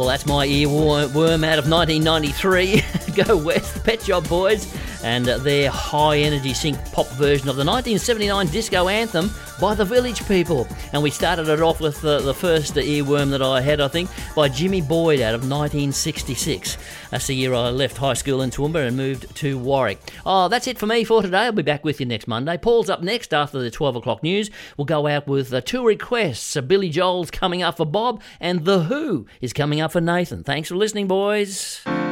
Well, that's my earworm out of 1993. Go West, Pet Shop Boys, and their high-energy sync pop version of the 1979 disco anthem by the Village People. And we started it off with the first earworm that I had, I think, by Jimmy Boyd out of 1966. That's the year I left high school in Toowoomba and moved to Warwick. Oh, that's it for me for today. I'll be back with you next Monday. Paul's up next after the 12 o'clock news. We'll go out with two requests. Billy Joel's coming up for Bob, and The Who is coming up for Nathan. Thanks for listening, boys.